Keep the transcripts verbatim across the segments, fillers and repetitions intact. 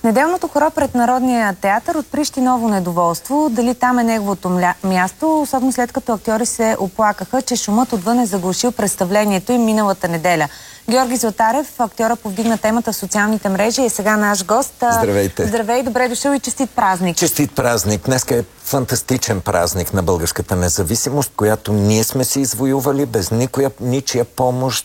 Неделното хоро пред Народния театър отприщи ново недоволство. Дали там е неговото място, особено след като актьори се оплакаха, че шумът отвън е заглушил представлението им миналата неделя. Георги Златарев, актьора, повдигна темата в социалните мрежи, е сега наш гост. Здравейте! Здравей, добре дошъл и честит празник! Честит празник! Днеска е фантастичен празник на българската независимост, която ние сме си извоювали без никоя, ничия помощ.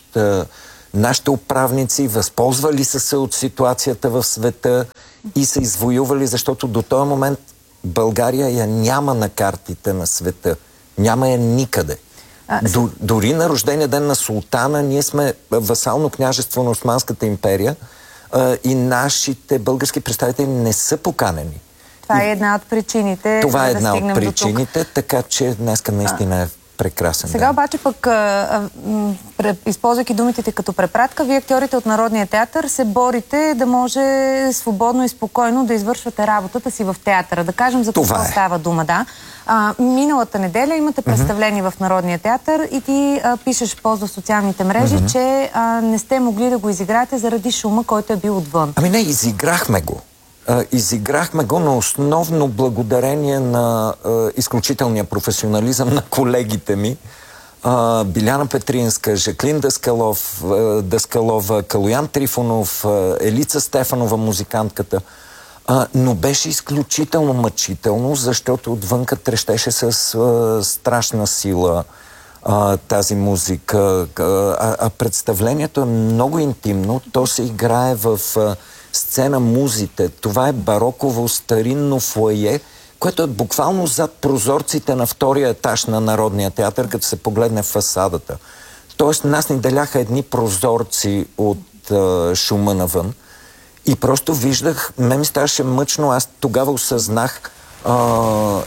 Нашите управници възползвали са се от ситуацията в света и са извоювали, защото до този момент България я няма на картите на света. Няма я никъде. А, До, дори на рождения ден на султана ние сме васално княжество на Османската империя а, и нашите български представители не са поканени. Това и, е една от причините. Това да е една да от причините, така че днеска наистина е прекрасен Сега ден. обаче пък, а, а, използвайки думите като препратка, вие, актьорите от Народния театър, се борите да може свободно и спокойно да извършвате работата си в театъра. Да кажем за какво е. става дума, да. А, миналата неделя имате представление mm-hmm. в Народния театър и ти а, пишеш пост в социалните мрежи, mm-hmm. че а, не сте могли да го изиграете заради шума, който е бил отвън. Ами не, изиграхме го. Uh, изиграхме го на основно благодарение на uh, изключителния професионализъм на колегите ми. Uh, Биляна Петринска, Жаклин Даскалов, uh, Даскалова, Калоян Трифонов, uh, Елица Стефанова, музикантката. Uh, но беше изключително мъчително, защото отвънка трещеше с uh, страшна сила uh, тази музика. Uh, а, а представлението е много интимно. То се играе в... Uh, сцена Музите. Това е бароково старинно фоайе, което е буквално зад прозорците на втория етаж на Народния театър, като се погледне в фасадата. Тоест, нас ни деляха едни прозорци от а, шума навън и просто виждах, ме ми ставаше мъчно, аз тогава осъзнах, а,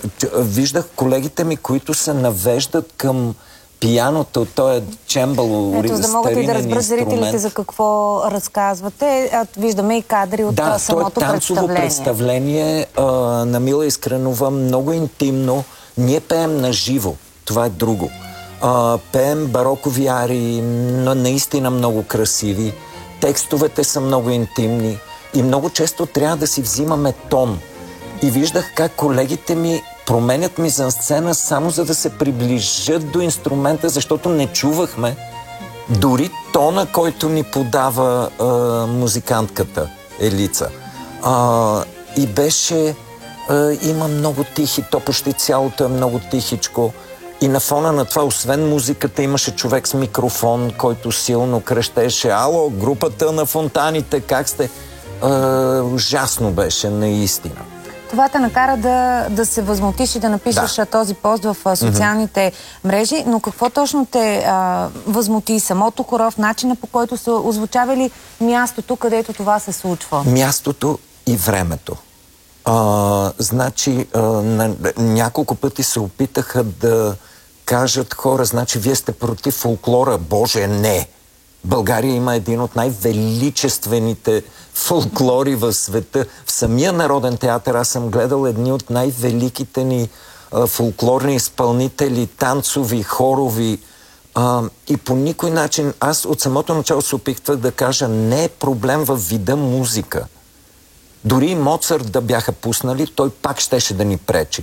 виждах колегите ми, които се навеждат към пияното, то е чембало, ето, за да могат и да разберат зрителите за какво разказвате. Виждаме и кадри от да, самото то е танцово представление. представление а, на Мила Искренова, много интимно. Ние пеем на живо, това е друго. А, пеем барокови арии, но наистина много красиви. Текстовете са много интимни и много често трябва да си взимаме тон. И виждах как колегите ми променят мизансцена само за да се приближат до инструмента, защото не чувахме дори тона, който ни подава а, музикантката Елица. А, и беше... А, има много тихи, то почти цялото е много тихичко. И на фона на това, освен музиката, имаше човек с микрофон, който силно крещеше: "Ало, групата на фонтаните, как сте?" А, ужасно беше, наистина. Това те накара да, да се възмутиш и да напишеш да. този пост в а, социалните mm-hmm. мрежи, но какво точно те а, възмути? Самото хоро, в начина, по който са озвучавали мястото, където това се случва? Мястото и времето. А, значи, а, на, няколко пъти се опитаха да кажат хора, значи вие сте против фолклора. Боже, не! България има един от най-величествените фолклори в света. В самия Народен театър аз съм гледал едни от най-великите ни а, фолклорни изпълнители, танцови, хорови. А, и по никой начин, аз от самото начало се опитвах да кажа, не е проблем във вида музика. Дори и Моцарт да бяха пуснали, той пак щеше да ни пречи.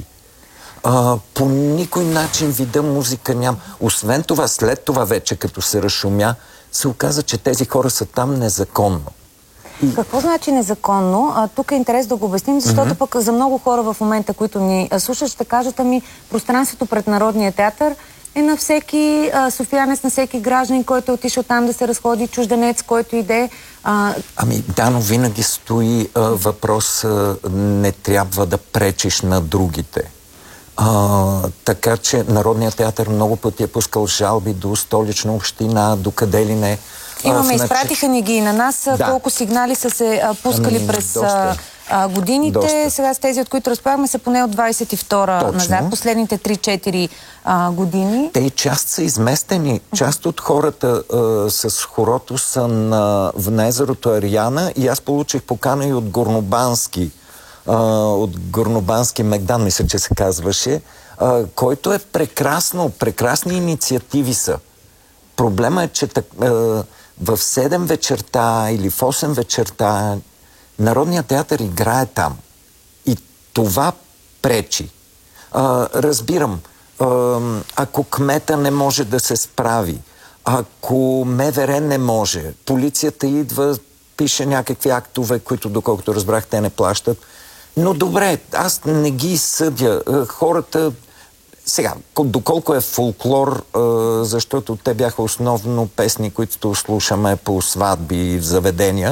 А, по никой начин вида музика няма. Освен това, след това вече, като се разшумя, се оказа, че тези хора са там незаконно. И... Какво значи незаконно? А, тук е интерес да го обясним, защото mm-hmm. пък за много хора в момента, които ни слушат, ще кажат: ами пространството пред Народния театър е на всеки а, софиянец, на всеки гражданин, който е отишъл там да се разходи, чужденец, който иде. А... Ами да, но винаги стои а, въпрос, а, не трябва да пречиш на другите. А, така че Народният театър много пъти е пускал жалби до Столична община, до къде ли не. Имаме, а, изпратиха ни ги и на нас, да. колко сигнали са се а, пускали ами, през а, годините. Доста. Сега с тези, от които разправяме, са поне от двадесет и втора Точно. назад, последните три-четири години. Те и част са изместени. Част от хората а, с хорото са на, на езерото Ариана и аз получих покана и от Горнобански. Uh, от Горнобански Мегдан, мисля, че се казваше, uh, който е прекрасно, прекрасни инициативи са. Проблема е, че uh, в седем вечерта или в осем вечерта Народният театър играе там. И това пречи. А, разбирам, а, ако кмета не може да се справи, ако МВР не може, полицията идва, пише някакви актове, които, доколкото разбрах, те не плащат. Но добре, аз не ги съдя. Хората... Сега, доколко е фолклор, защото те бяха основно песни, които слушаме по сватби и в заведения,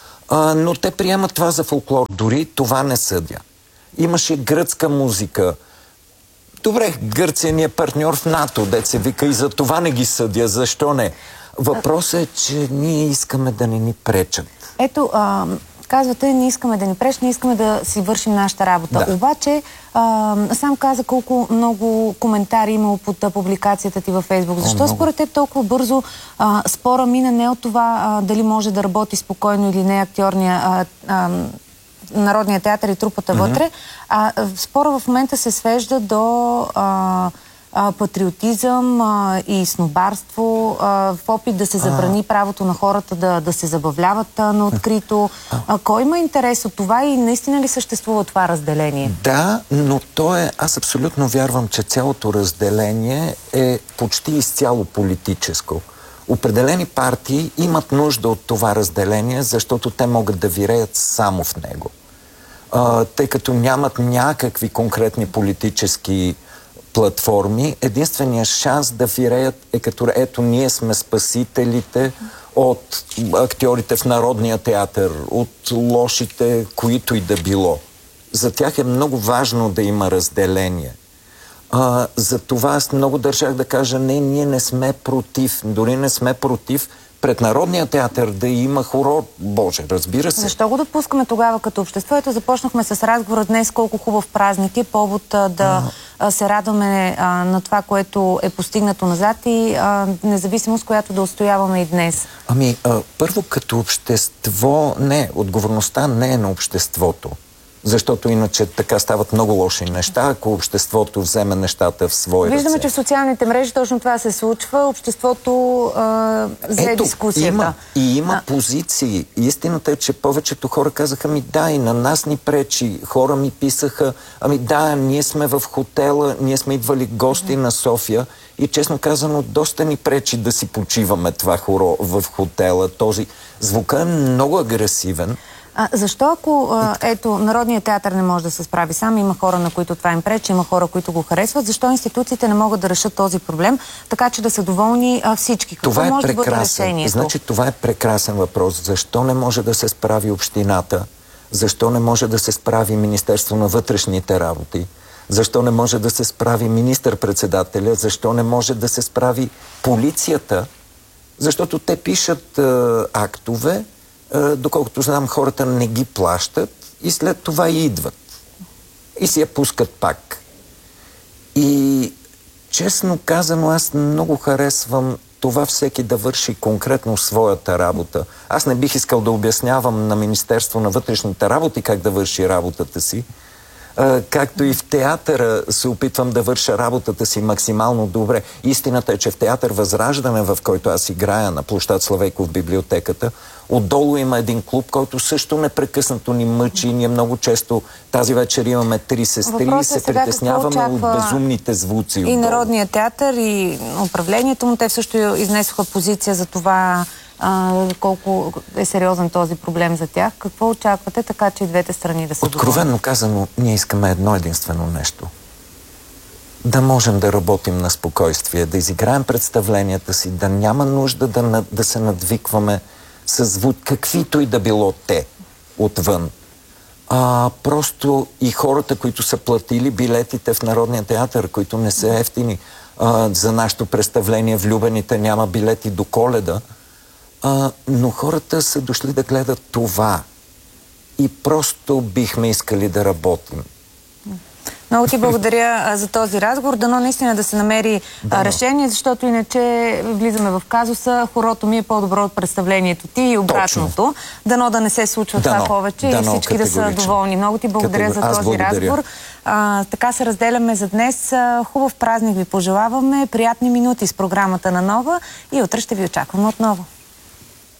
но те приемат това за фолклор. Дори това не съдя. Имаше гръцка музика. Добре, Гърция ни е партньор в НАТО, дет се вика, и за това не ги съдя. Защо не? Въпросът е, че ние искаме да не ни пречат. Ето, а, казвате, не искаме да ни пречат, не искаме да си вършим нашата работа. Да. Обаче, а, сам каза колко много коментари имало под публикацията ти във Фейсбук. Защо О, според теб толкова бързо а, спора мина не от това а, дали може да работи спокойно или не актьорния а, а, Народния театър и трупата mm-hmm. вътре, а спора в момента се свежда до а, а, патриотизъм а, и снобарство, а, в опит да се забрани а... правото на хората да, да се забавляват а, на открито. А... А, кой има интерес от това и наистина ли съществува това разделение? Да, но то е... Аз абсолютно вярвам, че цялото разделение е почти изцяло политическо. Определени партии имат нужда от това разделение, защото те могат да виреят само в него. А, тъй като нямат някакви конкретни политически платформи, единственият шанс да виреят е като ето ние сме спасителите от актьорите в Народния театър, от лошите, които и да било. За тях е много важно да има разделение. А, за това аз много държах да кажа, не, ние не сме против, дори не сме против пред Народния театър да има хорор. Боже, разбира се. Защо го допускаме тогава като общество? Ето започнахме с разговора днес, колко хубав празник е, повод а, да а, се радваме а, на това, което е постигнато назад и а, независимост, която да отстояваме и днес. Ами, а, първо като общество, не, отговорността не е на обществото. Защото иначе така стават много лоши неща, ако обществото вземе нещата в свои ръце. Виждаме, че в социалните мрежи точно това се случва. Обществото а, взе Ето, дискусията. Има, и има а... позиции. Истината е, че повечето хора казаха ми да, и на нас ни пречи. Хора ми писаха, ами да, ние сме в хотела, ние сме идвали гости mm-hmm. на София и честно казано, доста ни пречи да си почиваме това хоро в хотела. Този звука е много агресивен. А, защо ако, а, ето, Народният театър не може да се справи сам, има хора, на които това им пречи, има хора, които го харесват, защо институциите не могат да решат този проблем, така че да са доволни а, всички? Какво това е може прекрасен. да бъде решението? Значи това е прекрасен въпрос. Защо не може да се справи общината? Защо не може да се справи Министерство на вътрешните работи? Защо не може да се справи министър-председателя? Защо не може да се справи полицията? Защото те пишат а, актове, доколкото знам, хората не ги плащат и след това и идват. И си я пускат пак. И честно казано, аз много харесвам това всеки да върши конкретно своята работа. Аз не бих искал да обяснявам на Министерство на вътрешните работи как да върши работата си. Както и в театъра се опитвам да върша работата си максимално добре. Истината е, че в театър Възраждане, в който аз играя на площад Славейков в библиотеката, отдолу има един клуб, който също непрекъснато ни мъчи. Ние много често тази вечер имаме три сестри и се притесняваме от безумните звуци. И Народният театър, и управлението му, те също изнесоха позиция за това а, колко е сериозен този проблем за тях. Какво очаквате, така че и двете страни да са доволни? Откровенно казано, ние искаме едно единствено нещо. Да можем да работим на спокойствие, да изиграем представленията си, да няма нужда да, да се надвикваме с звук, каквито и да било те отвън. А, просто и хората, които са платили билетите в Народния театър, които не са ефтини, а, за нашето представление влюбените няма билети до Коледа, а, но хората са дошли да гледат това. И просто бихме искали да работим. Много ти благодаря а, за този разговор. Дано наистина да се намери а, решение, защото иначе влизаме в казуса. Хорото ми е по-добро от представлението ти и обратното. Точно. Дано да не се случва Дано. това повече Дано, и всички да са доволни. Много ти благодаря Категор... за този благодаря. разговор. А, така се разделяме за днес. А, хубав празник ви пожелаваме. Приятни минути с програмата на Нова и утре ще ви очакваме отново.